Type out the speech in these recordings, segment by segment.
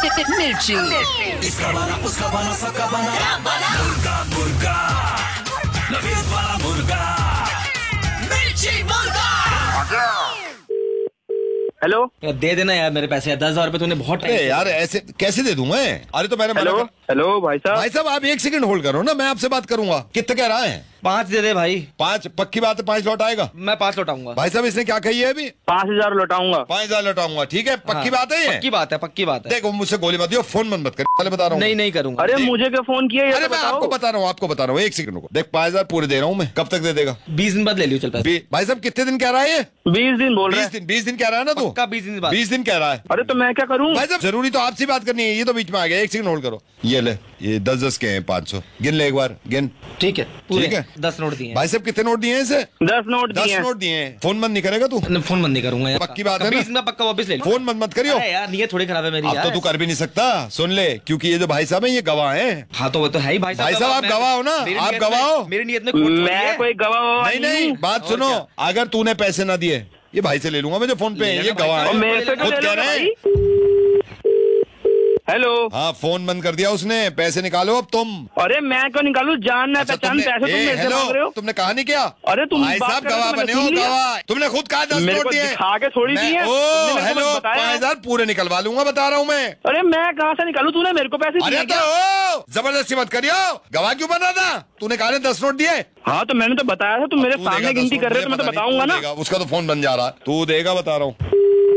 मिर्ची। इसका बना उसका बना सबका बना मुर्गा मुर्गा नवीद वाला मुर्गा मिर्ची मुर्गा। हेलो दे देना यार मेरे पैसे 10,000 रुपए तूने बहुत अरे यार ऐसे कैसे दे दूं मैं? अरे तो मैंने हेलो हेलो भाई साहब। भाई साहब आप 1 सेकंड होल्ड करो ना, मैं आपसे बात करूंगा। कितना कह रहा है? 5 दे दे भाई। 5 पक्की बात है? 5 लौट आएगा? मैं 5 लौटाऊंगा। भाई साहब इसने क्या कही है अभी? 5,000 लौटाऊंगा। 5,000 लौटाऊंगा, ठीक है? पक्की बात है ये? पक्की बात है, पक्की बात है। देखो मुझसे गोली मत दियो, फोन मत कर, पहले बता रहा हूँ। नहीं करूंगा। अरे मुझे क्या फोन किया? अरे मैं आपको बता रहा हूँ 1 सेकंड रुको। देख 5,000 पूरे दे रहा हूँ मैं, कब तक दे देगा? 20 दिन बाद ले लियो चल पैसे। भाई साहब कितने दिन कह रहा है ये? 20 दिन बोल रहे हैं। 20 दिन कह रहा है ना तू? पक्का 20 दिन बाद। 20 दिन कह रहा है। अरे तो मैं क्या करूँ? भाई साहब जरूरी तो आपसे बात करनी है, ये तो बीच में आ गया। 1 सेकंड होल्ड करो। ये ले, ये 10 के हैं 500। गिन ले एक बार, गिन। ठीक है ठीक है। 10 नोट दिए। भाई साहब कितने नोट दिए हैं इसे? 10 नोट दिए 10 हैं। नोट दिए हैं। फोन बंद नहीं करेगा तू? फोन बंद नहीं करूंगा यार। पक्की बात है ना? 20 में पक्का वापस ले लो। फोन मत करियो। अरे यार नीयत थोड़ी खराब है मेरी अब यार। तो तू कर भी नहीं सकता, सुन ले, क्योंकि ये जो भाई साहब है ये गवाह हैं। हाँ तो वो तो है ही भाई साहब। भाई साहब आप गवाह हो ना? आप गवाह हो? मेरी नीयत में खोट थोड़ी मैं है। कोई गवाह नहीं बात सुनो, अगर तूने पैसे ना दिए ये भाई से ले लूंगा मैं, जो फोन पे है ये गवाह और है। मेरे से खुद तो कह ले रहे हैं। लो। हेलो हाँ फोन बंद कर दिया उसने, पैसे निकालो अब तुम। अरे मैं क्यों निकालूं? जानना अच्छा, पहचान पैसे तुम मेरे से मांग रहे हो? तुमने कहा नहीं क्या? अरे तुम भाई बात साहब कर रहे हो गवाह तो मैंने बने हो, सुन लिया। गवाह। तुमने खुद कहा 10 मेरे नोट को दिए। दिखा के थोड़ी दिए। ओ तुमने मेरे को हेलो, बताया। 5,000 पूरे निकलवा लूंगा, बता रहा हूँ मैं। अरे मैं कहाँ से निकालूं? तूने मेरे को पैसे अरे दिए तो क्या? जबरदस्ती मत करियो, गवाह क्यों बन रहा था? तूने कहा 10 नोट दिए। हाँ तो मैंने तो बताया था, तुम मेरे तू सामने देगा गिनती 10 कर रहे हो तो मैं तो पता नहीं, बताऊंगा तू ना। देगा, उसका तो फोन बन जा रहा है। तू देगा बता रहा हूँ।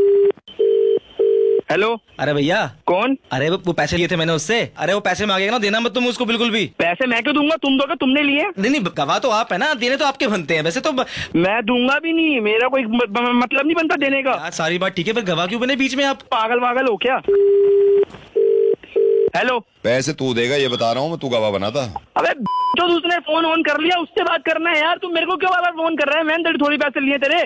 हेलो अरे भैया कौन? अरे वो पैसे लिए थे मैंने उससे। अरे वो पैसे मांगेगा ना, देना मत तुम उसको बिल्कुल भी। पैसे मैं क्यों दूंगा? तुम दोगे, तुमने लिए। नहीं गवाह तो आप है ना, देने तो आपके बनते हैं वैसे तो। मैं दूंगा भी नहीं, मेरा कोई मतलब नहीं बनता देने का। यार सारी बात ठीक है, पर गवाह क्यों बने बीच में आप? पागल वागल हो क्या? हेलो पैसे तू देगा ये बता रहा हूँ मैं, तू गवाह बना था। अबे जो उसने फोन ऑन कर लिया उससे बात करना है यार। तू मेरे को क्यों बार फोन कर रहा है? मैंने तेरे थोड़ी पैसे लिए तेरे।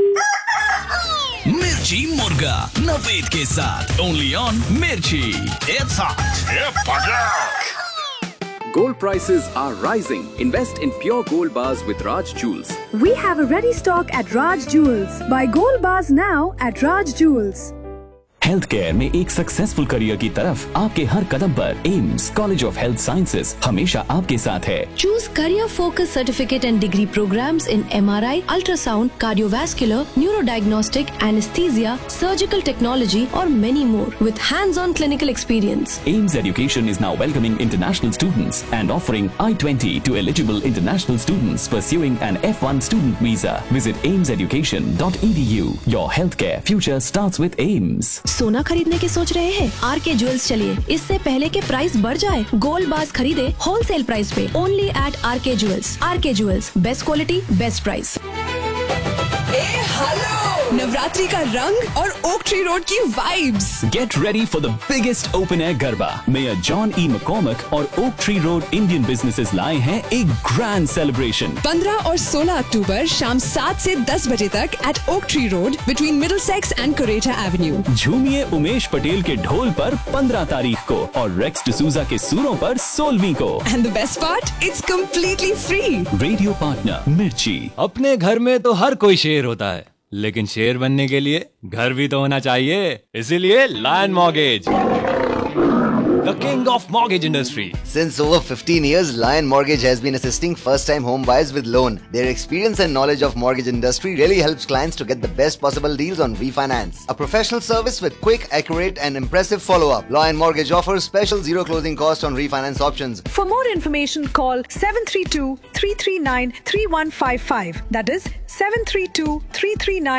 मिर्ची मुर्गा नवीद के साथ ओनली ऑन मिर्ची। It's hot. Gold prices are rising. Invest in pure gold bars with Raj Jewels. We have a ready stock at Raj Jewels. Buy gold bars now at Raj Jewels. Health care में एक successful career की तरफ आपके हर कदम पर AIIMS college of health sciences हमेशा आपके साथ है। Choose career-focused certificate and degree programs in MRI, ultrasound, cardiovascular, neurodiagnostic, anesthesia, surgical technology, or many more with hands-on clinical experience. AIMS Education is now welcoming international students and offering I-20 to eligible international students pursuing an F1 student visa. Visit aimseducation.edu. Your healthcare future starts with AIMS. सोना खरीदने की सोच रहे हैं? R K jewels चलिए, इससे पहले के प्राइस बढ़ जाए। गोल्ड बार्स खरीदे होलसेल प्राइस पे only eight R K jewels. R K jewels, best quality best price. Navratri का रंग और ओक ट्री रोड की vibes. Get ready for the biggest open air garba. Mayor John E. McCormack और Oak Tree Road Indian businesses लाए हैं एक grand celebration। 15 और 16 अक्टूबर शाम 7 से 10 बजे तक eight oak tree road between Middlesex and कुरेटा Avenue. झूमिए Umesh Patel के ढोल पर 15 तारीख को और रेक्स डिसूजा के सुरों पर 16वीं को। And the best part, it's completely free. Radio partner मिर्ची। अपने घर में तो हर कोई शेर होता है, लेकिन शेर बनने के लिए घर भी तो होना चाहिए। इसीलिए lion mortgage, the king of mortgage industry. Since over 15 years, Lion Mortgage has been assisting first-time home buyers with loan. Their experience and knowledge of mortgage industry really helps clients to get the best possible deals on refinance. A professional service with quick, accurate and impressive follow-up. Lion Mortgage offers special zero closing cost on refinance options. For more information, call 732-339-3155. That is 732-339